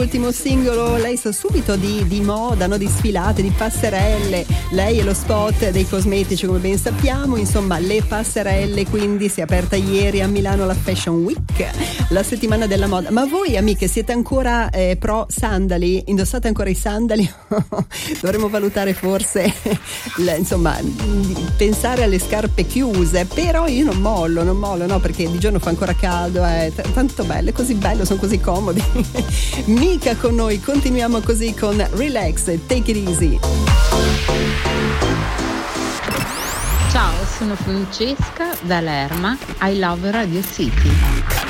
Ultimo singolo, lei sa subito di moda, no? Di sfilate, di passerelle. Lei è lo spot dei cosmetici, come ben sappiamo, insomma le passerelle. Quindi si è aperta ieri a Milano la Fashion Week, la settimana della moda. Ma voi amiche siete ancora pro sandali? Indossate ancora i sandali? Dovremmo valutare forse insomma pensare alle scarpe chiuse. Però io non mollo, no, perché di giorno fa ancora caldo, è tanto bello, è così bello, sono così comodi. Mica con noi, continuiamo così con Relax e Take It Easy. Ciao, sono Francesca da Lerma, I Love Radio City.